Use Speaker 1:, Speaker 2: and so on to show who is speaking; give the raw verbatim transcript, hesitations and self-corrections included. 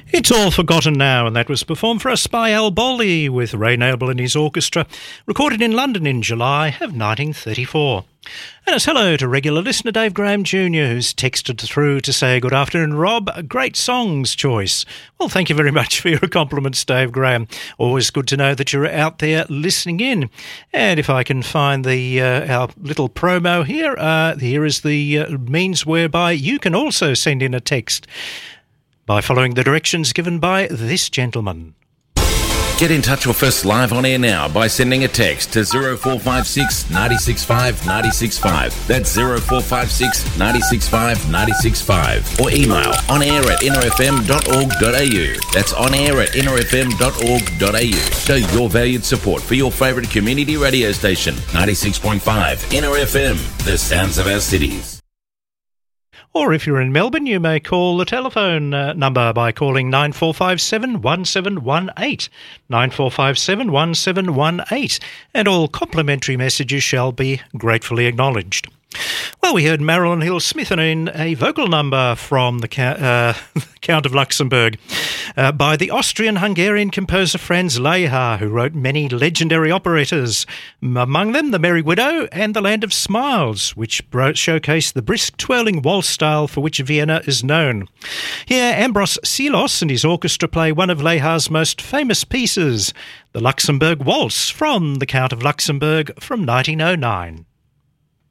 Speaker 1: It's All Forgotten Now, and that was performed for us by Al Boldy with Ray Noble and his orchestra, recorded in London in July of nineteen thirty-four. And it's hello to regular listener Dave Graham Junior, who's texted through to say, "Good afternoon, Rob. A great songs choice." Well, thank you very much for your compliments, Dave Graham. Always good to know that you're out there listening in. And if I can find the uh, our little promo here, uh, here is the uh, means whereby you can also send in a text by following the directions given by this gentleman.
Speaker 2: Get in touch with us live on air now by sending a text to zero four five six, nine six five, nine six five. That's zero four five six, nine six five, nine six five. Or email onair at inner f m dot org dot a u. That's onair at inner f m dot org dot a u. Show your valued support for your favourite community radio station, ninety-six point five Inner F M, the sounds of our cities.
Speaker 1: Or if you're in Melbourne, you may call the telephone uh, number by calling nine four five seven, one seven one eight, nine four five seven, one seven one eight, and all complimentary messages shall be gratefully acknowledged. Well, we heard Marilyn Hill Smith in a vocal number from the uh, Count of Luxembourg uh, by the Austrian-Hungarian composer Franz Lehár, who wrote many legendary operettas, among them The Merry Widow and The Land of Smiles, which showcase the brisk twirling waltz style for which Vienna is known. Here, Ambros Seelos and his orchestra play one of Lehár's most famous pieces, the Luxembourg Waltz from the Count of Luxembourg from nineteen oh nine.